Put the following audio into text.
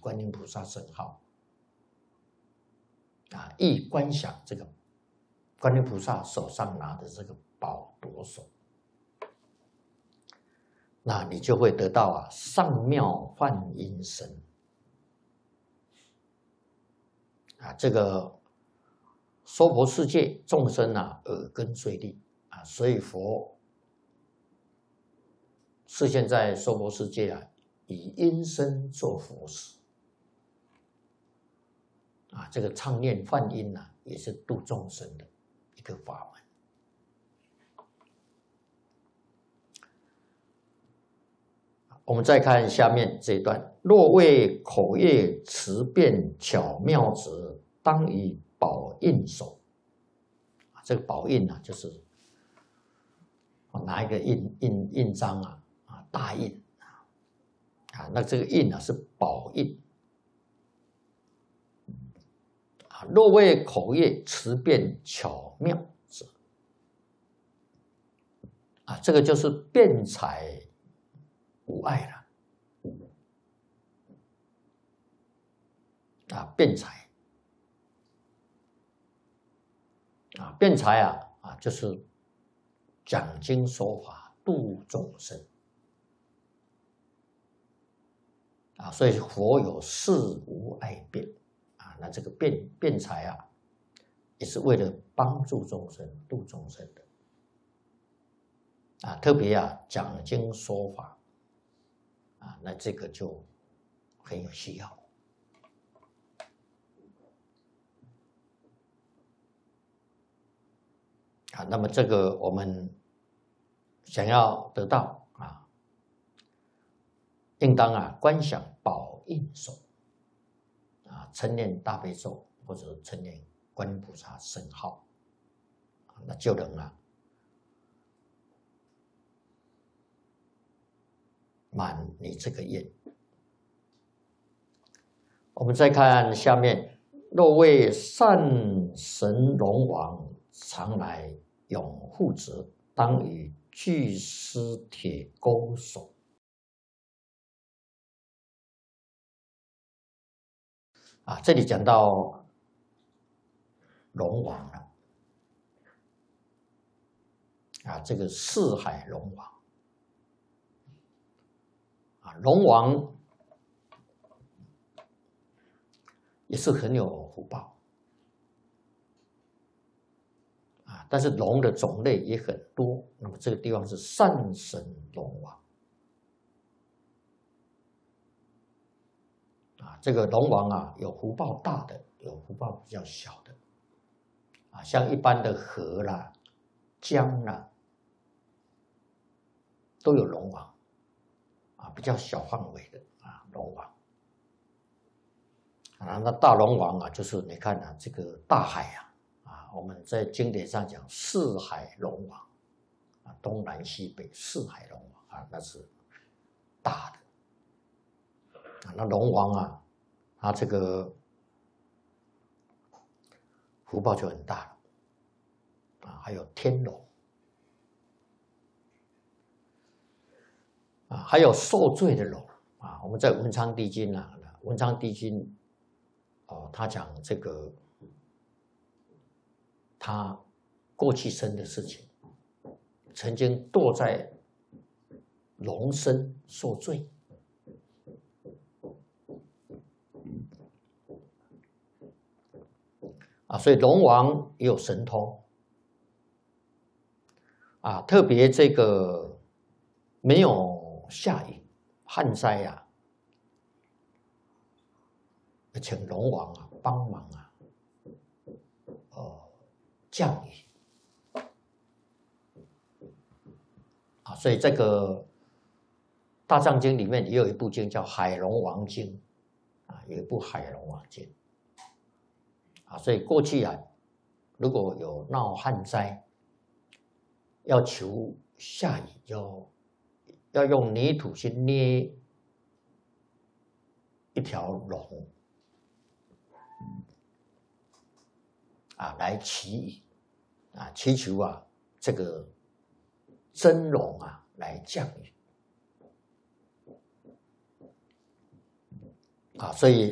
观音菩萨圣号，意观想这个观音菩萨手上拿的这个宝夺手，那你就会得到上妙梵音声这个娑婆世界众生耳根最利所以佛示现在娑婆世界以音声做佛事这个唱念梵音也是度众生的一个法门。我们再看下面这一段：若为口业持辩巧妙者，当以宝印手。这个宝印就是拿一个印章大印那这个印是宝印若为口业持辩巧妙者这个就是辩才无碍了辩才辩才就是讲经说法度众生所以佛有事无碍辩那这个辩才也是为了帮助众生度众生的特别讲经说法那这个就很有需要那么这个我们想要得到应当观想宝印手称念大悲咒或者称念观音菩萨圣号那就能满你这个愿。我们再看下面：若为善神龙王常来永护者，当以巨狮铁钩手。这里讲到龙王了这个四海龙王龙王也是很有福报但是龙的种类也很多。那么这个地方是善神龙王这个龙王有福报大的，有福报比较小的像一般的河啦、江啦，都有龙王比较小范围的龙王那大龙王就是你看这个大海我们在经典上讲四海龙王东南西北四海龙王那是大的那龙王他这个福报就很大了还有天龙还有受罪的龙我们在文昌帝君文昌帝君他讲这个他过去生的事情，曾经堕在龙身受罪所以龙王也有神通特别这个没有下雨旱灾请龙王帮忙降雨所以这个大藏经里面也有一部经叫海龙王经有一部海龙王经所以过去如果有闹旱灾要求下雨要用泥土去捏一条龙来祈雨祈求这个真龙来降雨啊，所以